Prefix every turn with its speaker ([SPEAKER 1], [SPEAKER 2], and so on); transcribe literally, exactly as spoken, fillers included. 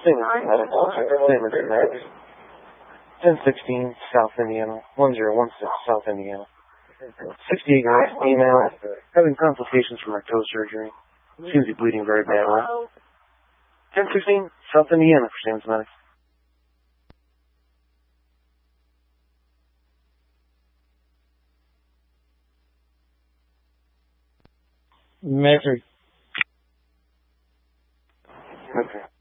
[SPEAKER 1] ten sixteen, South Indiana. one zero one six, South Indiana. sixty-eight years, female, having complications from her toe surgery. Seems to be bleeding very badly. ten sixteen, South Indiana for Sam's Medics.
[SPEAKER 2] Metric.
[SPEAKER 1] Okay.